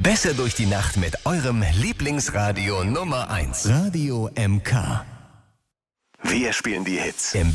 Besser durch die Nacht mit eurem Lieblingsradio Nummer 1. Radio MK. Wir spielen die Hits im